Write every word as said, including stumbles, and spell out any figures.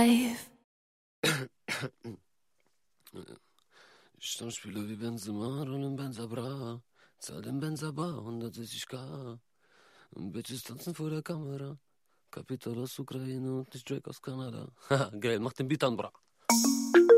Life. Stammspieler wie Benzema, rollen Benza Bra, zahl den Benza Bar, hundertsechzig K. Bitches tanzen vor der Kamera, Kapital aus Ukraine und nicht Drake aus Kanada. Haha, geil, mach den Beat an, bra.